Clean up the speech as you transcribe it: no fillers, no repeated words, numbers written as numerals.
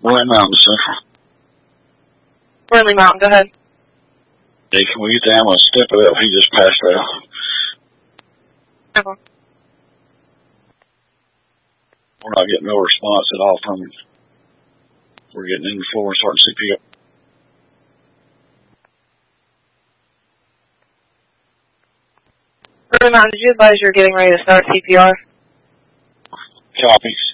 White Mountain Central. Burnley Mountain, go ahead. Hey, can we get the ambulance? Step it up. He just passed out. Okay. We're not getting no response at all from him. We're getting in the floor and starting CPR. Burnley Mountain, did you advise you're getting ready to start CPR? Copy.